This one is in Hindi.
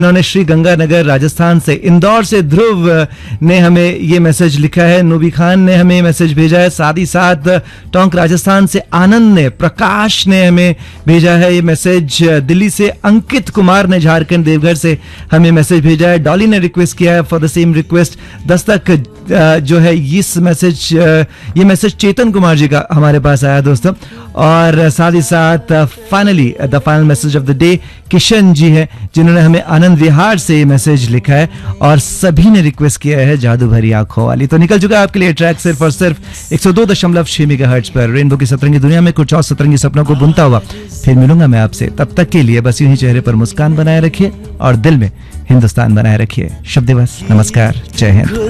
उन्होंने श्री गंगानगर राजस्थान से, इंदौर से ध्रुव ने हमें ये मैसेज लिखा है, नूबी खान ने हमें मैसेज भेजा है, साथ ही साथ टोंक राजस्थान से आनंद ने, प्रकाश ने हमें भेजा है ये मैसेज, दिल्ली से अंकित कुमार ने झारखंड देवघर से हमें मैसेज भेजा है, डॉली ने रिक्वेस्ट किया है for the same request, Dastak जो है ये मैसेज चेतन कुमार जी का हमारे पास आया दोस्तों, और साथ ही साथ finally the final message of the day Kishan ji है जिन्होंने हमें आनंद विहार से मैसेज लिखा है और सभी ने रिक्वेस्ट किया है जादू भरी आंखों वाली। तो निकल चुका है आपके लिए ट्रैक सिर्फ और सिर्फ 102.6 मेगाहर्ट्ज पर रेनबो की सतरंगी दुनिया में कुछ और सतरंगी सपनों को बुनता हुआ फिर मिलूंगा मैं आपसे। तब तक के लिए बस यूं ही चेहरे पर मुस्कान बनाए रखिए और दिल में हिंदुस्तान बनाए रखिए। शुभ दिवस, नमस्कार, जय हिंद।